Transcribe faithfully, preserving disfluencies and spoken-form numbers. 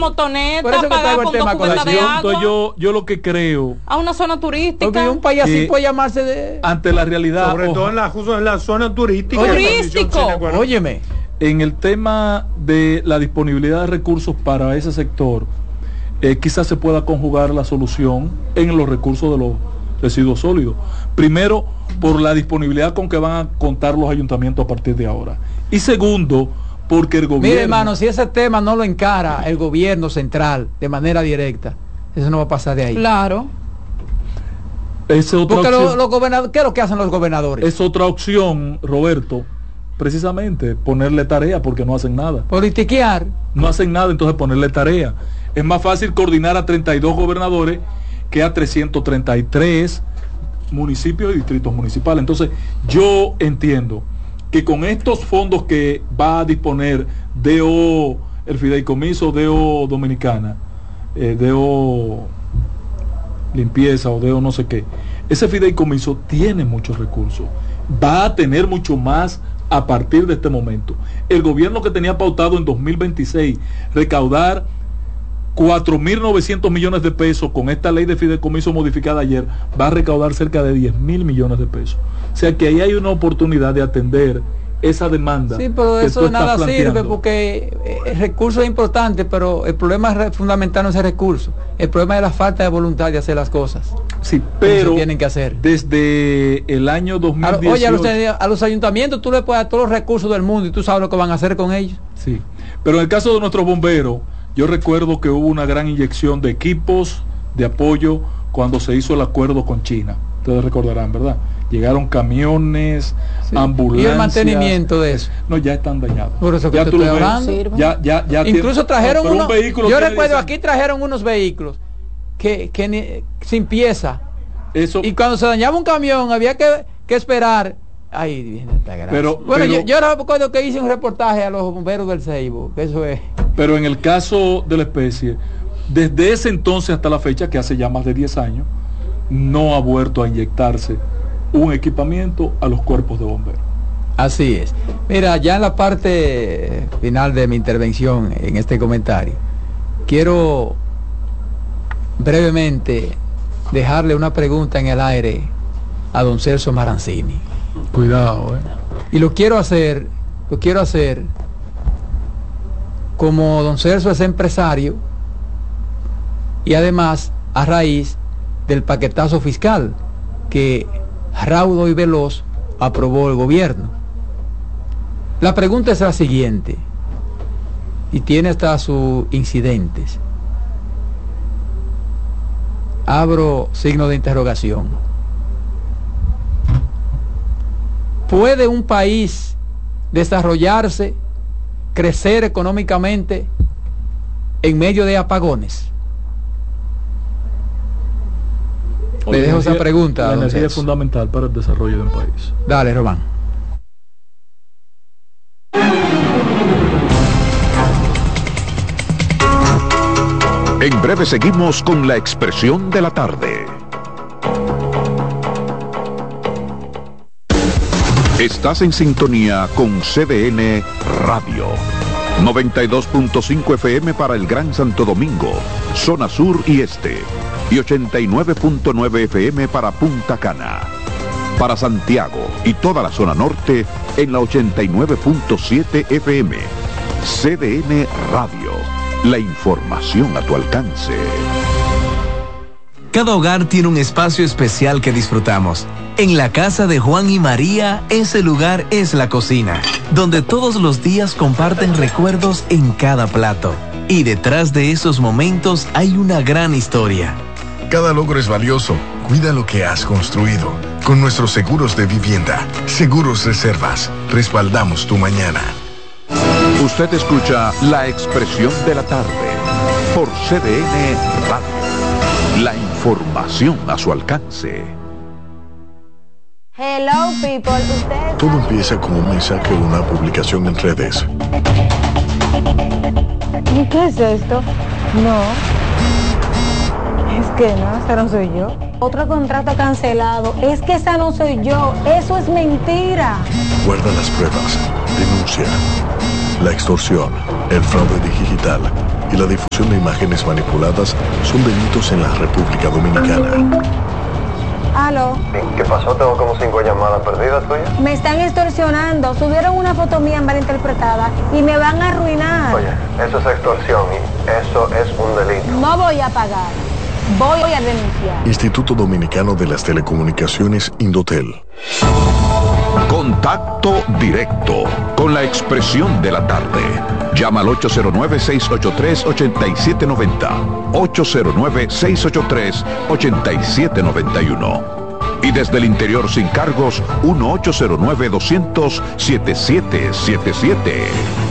motoneta, Por eso que pagar traigo el con tema dos con cubetas de agua. Entonces yo, yo lo que creo, a una zona turística. Porque un país así Eh, puede llamarse de... ante la realidad, Sobre ojo, todo en la, justo en la zona turística. Turístico. Óyeme, en el tema de la disponibilidad de recursos para ese sector, eh, quizás se pueda conjugar la solución en los recursos de los residuos sólidos. Primero, por la disponibilidad con que van a contar los ayuntamientos a partir de ahora. Y segundo, porque el gobierno... mire hermano, si ese tema no lo encara el gobierno central de manera directa, eso no va a pasar de ahí. Claro. Es otra Porque opción, los, los gobernadores, ¿qué es lo que hacen los gobernadores? es otra opción, Roberto, precisamente ponerle tarea porque no hacen nada. Politiquear. No hacen nada, entonces ponerle tarea. Es más fácil coordinar a treinta y dos gobernadores que a trescientos treinta y tres municipios y distritos municipales. Entonces, yo entiendo que con estos fondos que va a disponer D O, el fideicomiso D O Dominicana, eh, D O Limpieza o D O no sé qué, ese fideicomiso tiene muchos recursos, va a tener mucho más a partir de este momento. El gobierno que tenía pautado en dos mil veintiséis recaudar cuatro mil novecientos millones de pesos con esta ley de fideicomiso modificada ayer, va a recaudar cerca de diez mil millones de pesos. O sea que ahí hay una oportunidad de atender esa demanda. Sí, pero que eso tú de nada estás sirve planteando. porque el recurso es importante, pero el problema re- fundamental no es el recurso. El problema es la falta de voluntad de hacer las cosas. Sí, Pero pero se tienen que hacer. desde el año dos mil A, dieciocho... oye, a los, a los ayuntamientos tú le puedes dar todos los recursos del mundo y tú sabes lo que van a hacer con ellos. Sí, pero en el caso de nuestros bomberos, yo recuerdo que hubo una gran inyección de equipos de apoyo cuando se hizo el acuerdo con China. Ustedes recordarán, ¿verdad? Llegaron camiones, Sí. ambulancias. Y el mantenimiento de eso. No, ya están dañados. Por eso que ya te tú lo estoy ves. hablando. Ya, ya, ya Incluso tiene- trajeron no, pero unos, un vehículo yo tiene recuerdo diez aquí años. trajeron unos vehículos que, que ni- sin pieza. Eso, Y cuando se dañaba un camión había que, que esperar. Ay, viene esta gracia. Pero- bueno, pero- yo, yo recuerdo que hice un reportaje a los bomberos del Ceibo, que eso es. pero en el caso de la especie, desde ese entonces hasta la fecha, que hace ya más de diez años, no ha vuelto a inyectarse un equipamiento a los cuerpos de bomberos. Así es. Mira, ya en la parte final de mi intervención en este comentario, quiero brevemente dejarle una pregunta en el aire a don Celso Marancini. Cuidado, eh. Y lo quiero hacer, lo quiero hacer como don Celso es empresario y además a raíz del paquetazo fiscal que raudo y veloz aprobó el gobierno. La pregunta es la siguiente, y tiene hasta sus incidentes. Abro signo de interrogación. ¿Puede un país desarrollarse, crecer económicamente en medio de apagones? Le dejo esa pregunta. La don energía es Celso. fundamental para el desarrollo de un país. Dale, Román. En breve seguimos con la expresión de la tarde. Estás en sintonía con C D N Radio. noventa y dos punto cinco F M para el Gran Santo Domingo, zona sur y este. Y ochenta y nueve punto nueve F M para Punta Cana. Para Santiago y toda la zona norte en la ochenta y nueve punto siete F M. C D N Radio. La información a tu alcance. Cada hogar tiene un espacio especial que disfrutamos. En la casa de Juan y María, ese lugar es la cocina, donde todos los días comparten recuerdos en cada plato. Y detrás de esos momentos hay una gran historia. Cada logro es valioso. Cuida lo que has construido. Con nuestros seguros de vivienda, Seguros Reservas, respaldamos tu mañana. Usted escucha la expresión de la tarde por C D N Radio. La información a su alcance. Hello people, ustedes... Todo empieza con un mensaje o una publicación en redes. ¿Y qué es esto? No. Es que no, esa no soy yo. Otro contrato cancelado. Es que esa no soy yo. Eso es mentira. Guarda las pruebas. Denuncia. La extorsión, el fraude digital y la difusión de imágenes manipuladas son delitos en la República Dominicana. Aló. ¿Qué pasó? Tengo como cinco llamadas perdidas tuyas. Me están extorsionando. Subieron una foto mía mal interpretada y me van a arruinar. Oye, eso es extorsión y eso es un delito. No voy a pagar. Voy a denunciar. Instituto Dominicano de las Telecomunicaciones, Indotel. Contacto directo con la expresión de la tarde. Llama al ocho cero nueve, seis ocho tres, ocho siete nueve cero, ocho cero nueve, seis ocho tres, ocho siete nueve uno. Y desde el interior sin cargos, uno ocho cero nueve, dos cero cero, siete siete siete siete.